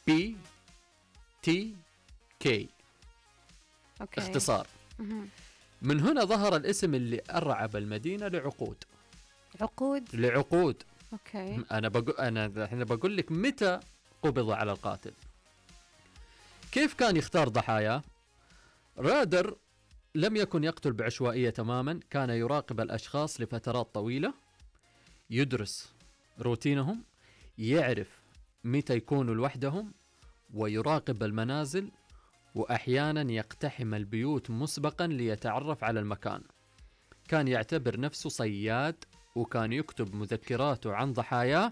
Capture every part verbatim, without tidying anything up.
بي تي كي أوكي. اختصار. مهم. من هنا ظهر الاسم اللي أرعب المدينة لعقود. عقود. لعقود. أوكي. أنا بقول أنا الحين بقول لك متى قبض على القاتل. كيف كان يختار ضحاياه؟ رادر لم يكن يقتل بعشوائية تماما، كان يراقب الأشخاص لفترات طويلة، يدرس روتينهم، يعرف متى يكونوا لوحدهم، ويراقب المنازل، وأحيانا يقتحم البيوت مسبقا ليتعرف على المكان. كان يعتبر نفسه صياد، وكان يكتب مذكراته عن ضحاياه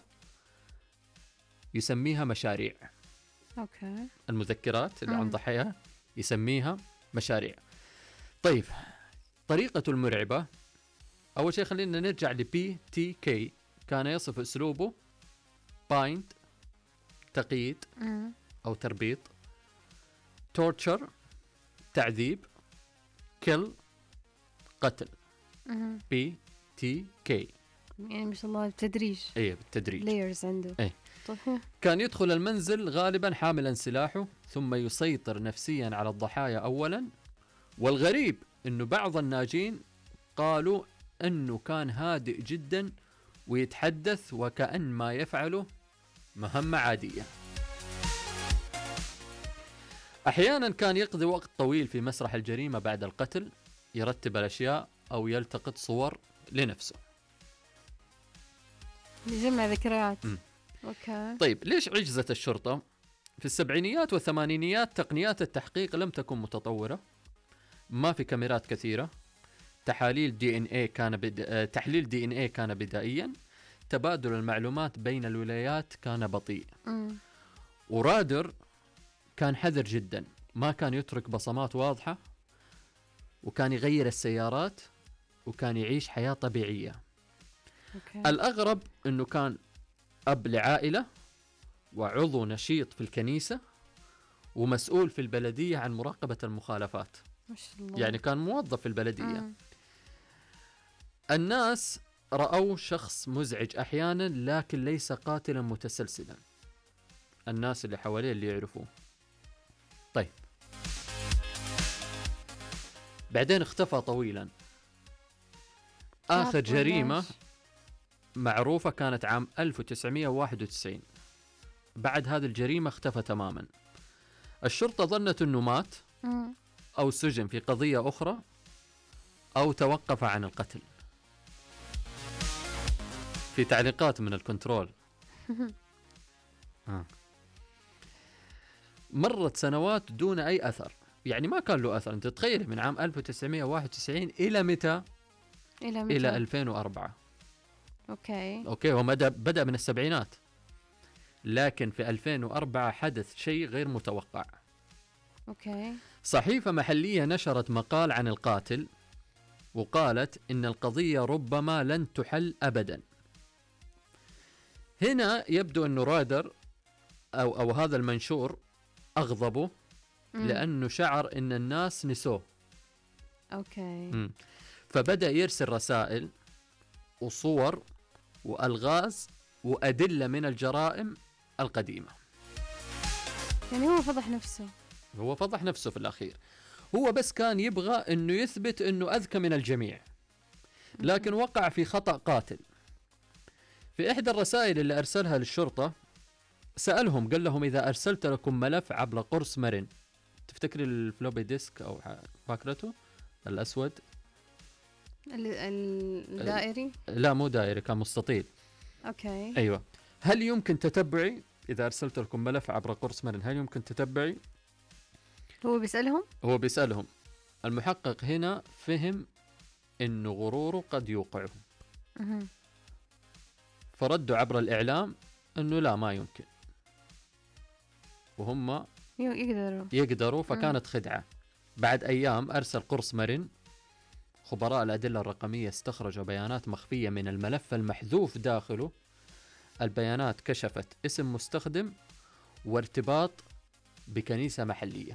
يسميها مشاريع. أوكي. المذكرات اللي مم. عن ضحاياه يسميها مشاريع. طيب طريقته المرعبة، أول شيء خلينا نرجع لبي تي كي. كان يصف أسلوبه بايند تقييد مم. أو تربيط، تورتشر تعذيب، كيل قتل. مهم. بي تي كي يعني ما شاء الله بالتدريج. ايه بالتدريج. layers عنده. إيه. طيب. كان يدخل المنزل غالبا حاملا سلاحه، ثم يسيطر نفسيا على الضحايا أولا. والغريب أنه بعض الناجين قالوا أنه كان هادئ جدا ويتحدث وكأن ما يفعله مهمة عادية. أحيانا كان يقضي وقت طويل في مسرح الجريمة بعد القتل، يرتب الأشياء أو يلتقط صور لنفسه. يجمع ذكريات. م. أوكي. طيب ليش عجزت الشرطة؟ في السبعينيات والثمانينيات تقنيات التحقيق لم تكن متطورة، ما في كاميرات كثيرة، تحاليل دي ان اي كان بد... تحليل دي ان اي كان بدائيا، تبادل المعلومات بين الولايات كان بطيء. مم. ورادر كان حذر جدا، ما كان يترك بصمات واضحة، وكان يغير السيارات، وكان يعيش حياة طبيعية. أوكي. الأغرب أنه كان أب لعائلة، وعضو نشيط في الكنيسة، ومسؤول في البلدية عن مراقبة المخالفات. ما شاء الله. يعني كان موظف في البلدية. مم. الناس رأوا شخص مزعج أحيانا، لكن ليس قاتلا متسلسلا. الناس اللي حواليه اللي يعرفوه. طيب بعدين اختفى طويلا. آخر جريمة معروفة كانت عام ألف وتسعمائة وواحد وتسعين. بعد هذه الجريمة اختفى تماما. الشرطة ظنت أنه مات مم. أو سجن في قضية أخرى، أو توقف عن القتل. في تعليقات من الكنترول. آه. مرت سنوات دون أي أثر، يعني ما كان له أثر. أنت تتخيل من عام ألف وتسعمائة وواحد وتسعين إلى متى؟ إلى متى؟ إلى ألفين وأربعة. أوكي. أوكي هو بدأ بدأ من السبعينات، لكن في ألفين وأربعة حدث شيء غير متوقع. أوكي. صحيفة محلية نشرت مقال عن القاتل، وقالت إن القضية ربما لن تحل أبدا. هنا يبدو أنه رادر أو, أو هذا المنشور أغضبه، مم. لأنه شعر أن الناس نسوه. أوكي. مم. فبدأ يرسل رسائل وصور وألغاز وأدلة من الجرائم القديمة. يعني هو فضح نفسه. هو فضح نفسه في الأخير. هو بس كان يبغى أنه يثبت أنه أذكى من الجميع، لكن وقع في خطأ قاتل. في إحدى الرسائل اللي أرسلها للشرطة سألهم، قال لهم إذا أرسلت لكم ملف عبر قرص مرن، تفتكري الفلوبي ديسك أو فاكرته الأسود الدائري؟ لا مو دائري، كان مستطيل. أوكي. أيوة. هل يمكن تتبعي إذا أرسلت لكم ملف عبر قرص مرن، هل يمكن تتبعي؟ هو بيسألهم؟ هو بيسألهم. المحقق هنا فهم إنه غروره قد يوقعهم، مهم. فردوا عبر الإعلام إنه لا ما يمكن، وهم يقدروا يقدروا. فكانت خدعة. بعد أيام أرسل قرص مرن. خبراء الأدلة الرقمية استخرجوا بيانات مخفية من الملف المحذوف داخله. البيانات كشفت اسم مستخدم وارتباط بكنيسة محلية.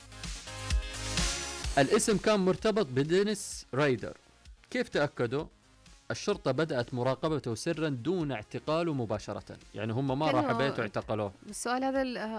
الاسم كان مرتبط بدينيس رايدر. كيف تأكدوا؟ الشرطة بدأت مراقبته سرا دون اعتقاله مباشرة، يعني هم ما راحوا بيته اعتقلوه. السؤال هذا